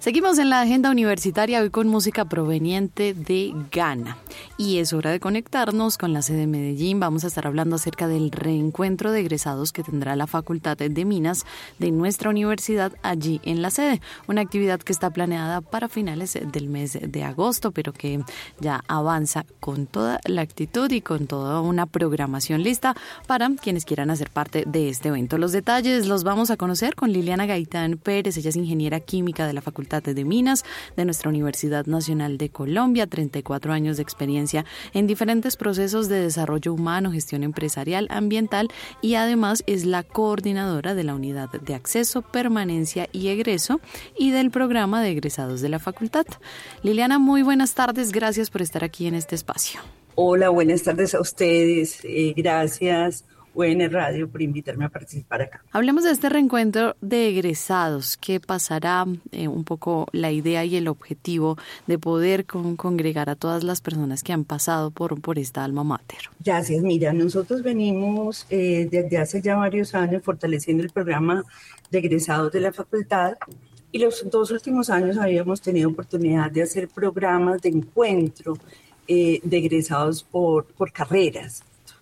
Seguimos en la agenda universitaria hoy con música proveniente de Ghana y es hora de conectarnos con la sede de Medellín. Vamos a estar hablando acerca del reencuentro de egresados que tendrá la Facultad de Minas de nuestra universidad allí en la sede. Una actividad que está planeada para finales del mes de agosto, pero que ya avanza con toda la actitud y con toda una programación lista para quienes quieran hacer parte de este evento. Los detalles los vamos a conocer con Liliana Gaitán Pérez. Ella es ingeniera química de la Facultad de Minas de nuestra Universidad Nacional de Colombia, 34 años de experiencia en diferentes procesos de desarrollo humano, gestión empresarial, ambiental y además es la coordinadora de la Unidad de Acceso, Permanencia y Egreso y del programa de egresados de la facultad. Liliana, muy buenas tardes, gracias por estar aquí en este espacio. Hola, buenas tardes a ustedes, gracias UN Radio por invitarme a participar acá. Hablemos de este reencuentro de egresados. ¿Qué pasará? Un poco la idea y el objetivo de poder congregar a todas las personas que han pasado por esta alma mater. Gracias. Mira, nosotros venimos desde hace ya varios años fortaleciendo el programa de egresados de la facultad y los 2 últimos años habíamos tenido oportunidad de hacer programas de encuentro de egresados por carreras.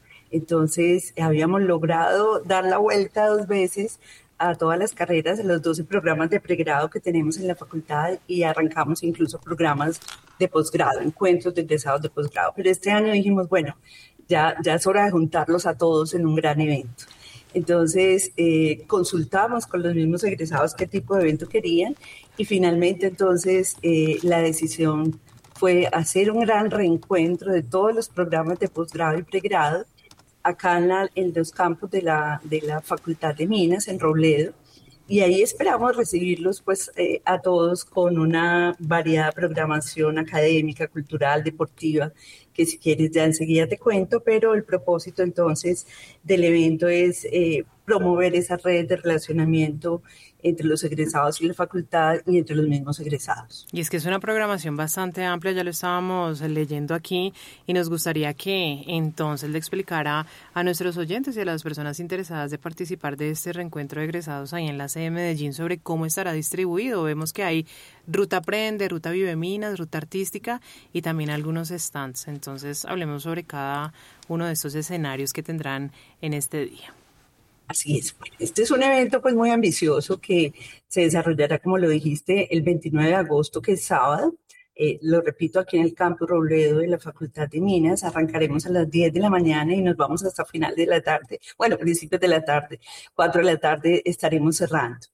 Entonces, habíamos logrado dar la vuelta 2 veces a todas las carreras, a los 12 programas de pregrado que tenemos en la facultad y arrancamos incluso programas de posgrado, encuentros de egresados de posgrado. Pero este año dijimos, bueno, ya es hora de juntarlos a todos en un gran evento. Entonces, consultamos con los mismos egresados qué tipo de evento querían y finalmente entonces la decisión fue hacer un gran reencuentro de todos los programas de posgrado y pregrado acá en los campus de la Facultad de Minas, en Robledo, y ahí esperamos recibirlos pues a todos con una variada programación académica, cultural, deportiva, que si quieres ya enseguida te cuento, pero el propósito entonces del evento es promover esa red de relacionamiento entre los egresados y la facultad y entre los mismos egresados. Y es que es una programación bastante amplia, ya lo estábamos leyendo aquí y nos gustaría que entonces le explicara a nuestros oyentes y a las personas interesadas de participar de este reencuentro de egresados ahí en la sede de Medellín sobre cómo estará distribuido. Vemos que hay Ruta Aprende, Ruta Vive Minas, Ruta Artística y también algunos stands. Entonces hablemos sobre cada uno de estos escenarios que tendrán en este día. Así es. Este es un evento pues muy ambicioso que se desarrollará, como lo dijiste, el 29 de agosto, que es sábado. Lo repito, aquí en el campus Robledo de la Facultad de Minas. Arrancaremos a las 10 de la mañana y nos vamos hasta final de la tarde. Bueno, principios de la tarde, 4 de la tarde estaremos cerrando.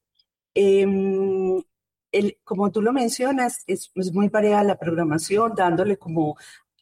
Como tú lo mencionas, es muy variada la programación, dándole como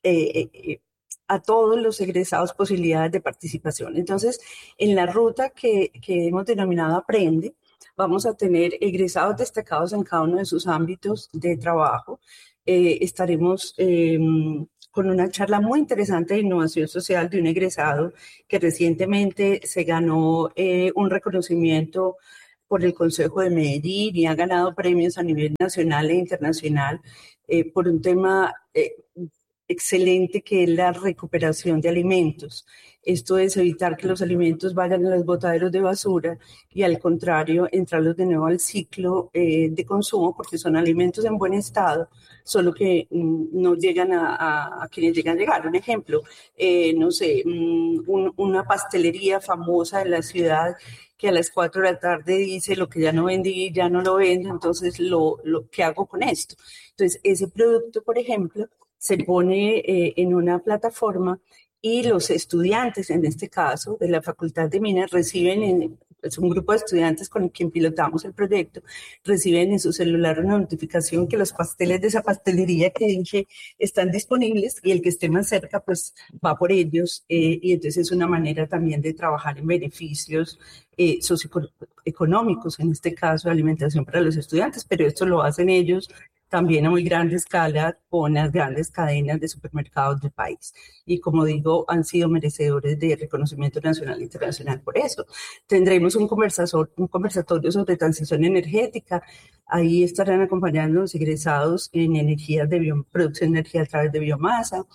a todos los egresados posibilidades de participación. Entonces, en la ruta que hemos denominado Aprende, vamos a tener egresados destacados en cada uno de sus ámbitos de trabajo. Estaremos con una charla muy interesante de innovación social de un egresado que recientemente se ganó un reconocimiento por el Consejo de Medellín y ha ganado premios a nivel nacional e internacional por un tema excelente que es la recuperación de alimentos. Esto es evitar que los alimentos vayan a los botaderos de basura y al contrario, entrarlos de nuevo al ciclo de consumo porque son alimentos en buen estado, solo que no llegan a quienes llegan a llegar. Un ejemplo, no sé, una pastelería famosa en la ciudad que a las 4 de la tarde dice lo que ya no vendí, ya no lo vendo, entonces ¿qué hago con esto? Entonces, ese producto, por ejemplo, se pone en una plataforma y los estudiantes, en este caso, de la Facultad de Minas, reciben, es un grupo de estudiantes con quien pilotamos el proyecto, reciben en su celular una notificación que los pasteles de esa pastelería que dije están disponibles y el que esté más cerca, pues va por ellos. Y entonces es una manera también de trabajar en beneficios socioeconómicos, en este caso, de alimentación para los estudiantes, pero esto lo hacen ellos también a muy grande escala con las grandes cadenas de supermercados del país. Y como digo, han sido merecedores de reconocimiento nacional e internacional por eso. Tendremos un conversatorio sobre transición energética. Ahí estarán acompañando los egresados en energías de producción de energía a través de biomasa.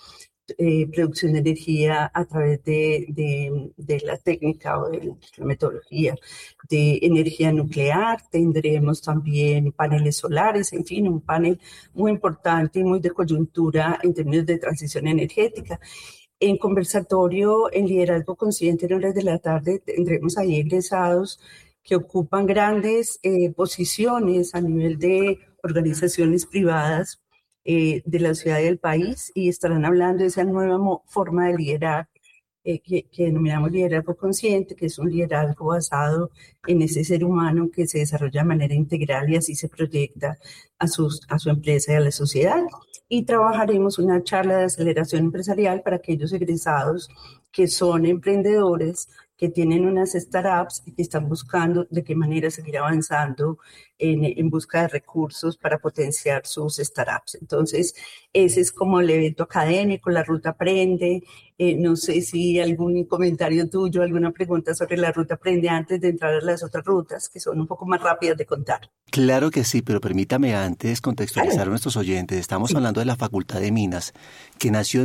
producción de energía a través de la técnica o de la metodología de energía nuclear. Tendremos también paneles solares, en fin, un panel muy importante y muy de coyuntura en términos de transición energética. En conversatorio, en liderazgo consciente, en horas de la tarde, tendremos ahí egresados que ocupan grandes posiciones a nivel de organizaciones privadas de la ciudad y del país, y estarán hablando de esa nueva forma de liderar que denominamos liderazgo consciente, que es un liderazgo basado en ese ser humano que se desarrolla de manera integral y así se proyecta a su empresa y a la sociedad. Y trabajaremos una charla de aceleración empresarial para aquellos egresados que son emprendedores, que tienen unas startups y que están buscando de qué manera seguir avanzando en busca de recursos para potenciar sus startups. Entonces, ese es como el evento académico, la Ruta Aprende. No sé si algún comentario tuyo, alguna pregunta sobre la Ruta Aprende antes de entrar a las otras rutas, que son un poco más rápidas de contar. Claro que sí, pero permítame antes contextualizar a nuestros oyentes. Estamos hablando de la Facultad de Minas, que nació en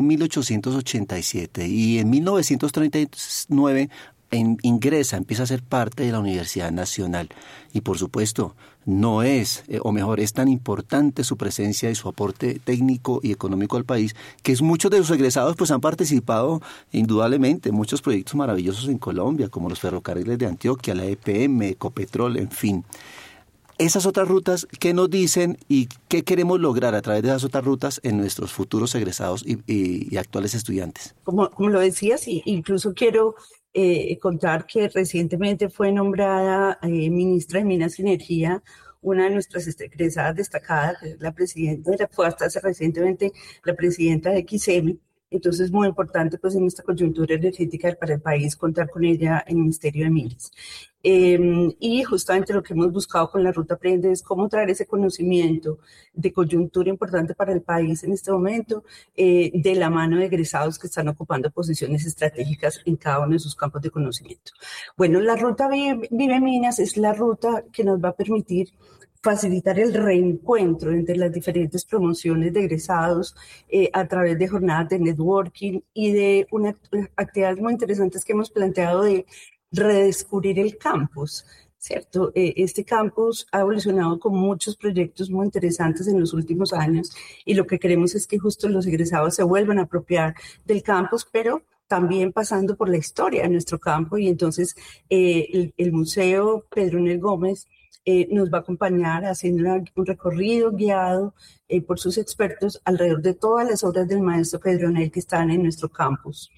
1887 y en 1939 empieza a ser parte de la Universidad Nacional. Y por supuesto, no es, o mejor, es tan importante su presencia y su aporte técnico y económico al país, que muchos de sus egresados pues han participado indudablemente en muchos proyectos maravillosos en Colombia, como los ferrocarriles de Antioquia, la EPM, Ecopetrol, en fin. Esas otras rutas, ¿qué nos dicen y qué queremos lograr a través de esas otras rutas en nuestros futuros egresados y actuales estudiantes? Como lo decías, incluso quiero contar que recientemente fue nombrada ministra de Minas y Energía una de nuestras egresadas destacadas, que es la presidenta, fue hasta hace recientemente la presidenta de XM. Entonces es muy importante pues en esta coyuntura energética para el país contar con ella en el Ministerio de Minas. Y justamente lo que hemos buscado con la Ruta Aprende es cómo traer ese conocimiento de coyuntura importante para el país en este momento, de la mano de egresados que están ocupando posiciones estratégicas en cada uno de sus campos de conocimiento. Bueno, la Ruta Vive Minas es la ruta que nos va a permitir facilitar el reencuentro entre las diferentes promociones de egresados a través de jornadas de networking y de unas actividades muy interesantes que hemos planteado de redescubrir el campus, ¿cierto? Este campus ha evolucionado con muchos proyectos muy interesantes en los últimos años y lo que queremos es que justo los egresados se vuelvan a apropiar del campus, pero también pasando por la historia de nuestro campo, y entonces el Museo Pedro Nel Gómez nos va a acompañar haciendo un recorrido guiado por sus expertos alrededor de todas las obras del maestro Pedro Nel que están en nuestro campus.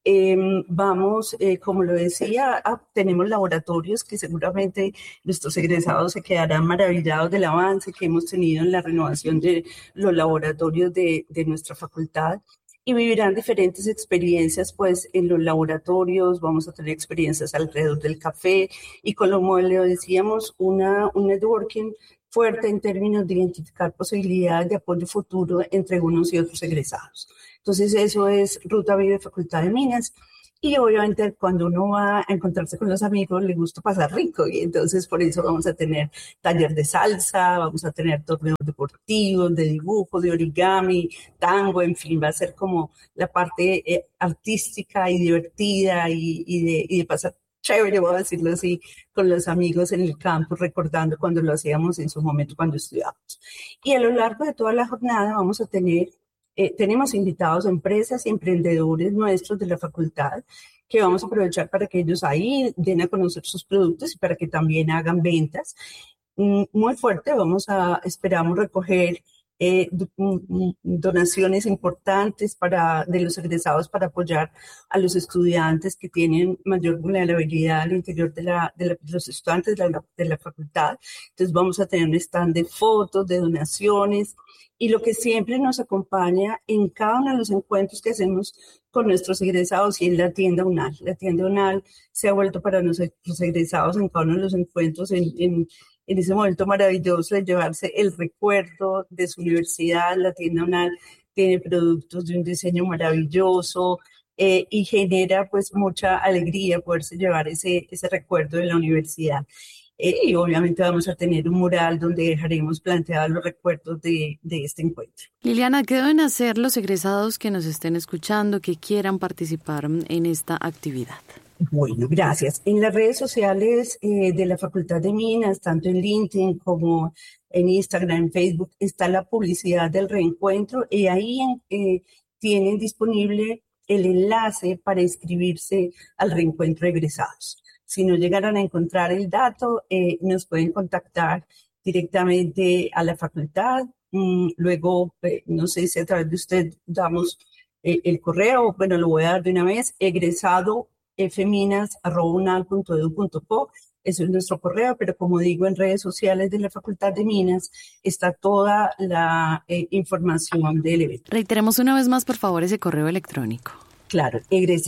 Vamos, como lo decía, tenemos laboratorios que seguramente nuestros egresados se quedarán maravillados del avance que hemos tenido en la renovación de los laboratorios de nuestra facultad. Y vivirán diferentes experiencias, pues, en los laboratorios. Vamos a tener experiencias alrededor del café y, como le decíamos, un networking fuerte en términos de identificar posibilidades de apoyo futuro entre unos y otros egresados. Entonces, eso es Ruta Vive Facultad de Minas. Y obviamente cuando uno va a encontrarse con los amigos le gusta pasar rico, y entonces por eso vamos a tener taller de salsa, vamos a tener torneos deportivos, de dibujo, de origami, tango, en fin, va a ser como la parte artística y divertida y de pasar chévere, voy a decirlo así, con los amigos en el campo, recordando cuando lo hacíamos en su momento cuando estudiábamos. Y a lo largo de toda la jornada vamos a tener tenemos invitados a empresas y emprendedores nuestros de la facultad que vamos a aprovechar para que ellos ahí den a conocer sus productos y para que también hagan ventas. Muy fuerte, esperamos recoger donaciones importantes de los egresados para apoyar a los estudiantes que tienen mayor vulnerabilidad al interior de los estudiantes de la facultad. Entonces vamos a tener un stand de fotos, de donaciones, y lo que siempre nos acompaña en cada uno de los encuentros que hacemos con nuestros egresados, y es la tienda UNAL. La tienda UNAL se ha vuelto para nuestros egresados en cada uno de los encuentros en ese momento maravilloso de llevarse el recuerdo de su universidad. La tienda UNAL tiene productos de un diseño maravilloso y genera pues mucha alegría poderse llevar ese recuerdo de la universidad. y obviamente vamos a tener un mural donde dejaremos planteados los recuerdos de este encuentro. Liliana, ¿qué deben hacer los egresados que nos estén escuchando, que quieran participar en esta actividad? Bueno, gracias. En las redes sociales de la Facultad de Minas, tanto en LinkedIn como en Instagram, en Facebook, está la publicidad del reencuentro y ahí tienen disponible el enlace para inscribirse al reencuentro de egresados. Si no llegaran a encontrar el dato, nos pueden contactar directamente a la facultad. Luego, no sé si a través de usted damos el correo, bueno, lo voy a dar de una vez, egresado.fminas@unal.edu.co. Eso es nuestro correo, pero como digo, en redes sociales de la Facultad de Minas está toda la información del evento. Reiteremos una vez más, por favor, ese correo electrónico. Claro,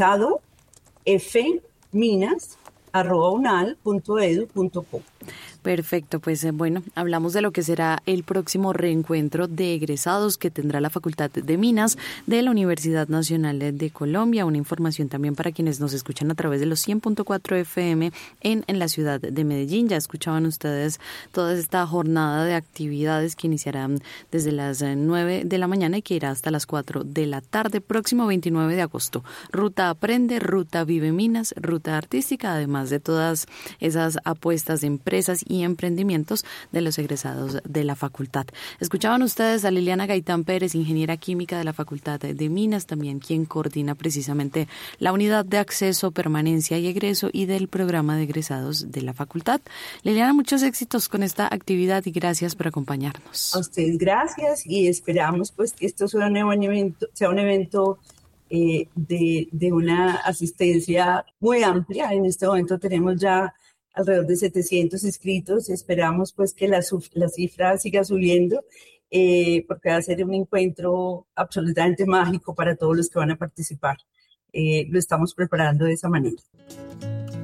egresado.fminas@unal.edu.co. Perfecto, pues bueno, hablamos de lo que será el próximo reencuentro de egresados que tendrá la Facultad de Minas de la Universidad Nacional de Colombia. Una información también para quienes nos escuchan a través de los 100.4 FM en la ciudad de Medellín. Ya escuchaban ustedes toda esta jornada de actividades que iniciarán desde las 9 de la mañana y que irá hasta las 4 de la tarde, próximo 29 de agosto. Ruta Aprende, Ruta Vive Minas, Ruta Artística, además de todas esas apuestas de empresas y emprendimientos de los egresados de la facultad. Escuchaban ustedes a Liliana Gaitán Pérez, ingeniera química de la Facultad de Minas, también quien coordina precisamente la unidad de acceso, permanencia y egreso y del programa de egresados de la facultad. Liliana, muchos éxitos con esta actividad y gracias por acompañarnos. A ustedes gracias y esperamos pues que esto sea un evento de una asistencia muy amplia. En este momento tenemos ya alrededor de 700 inscritos. Esperamos pues que la cifra siga subiendo porque va a ser un encuentro absolutamente mágico para todos los que van a participar. Lo estamos preparando de esa manera.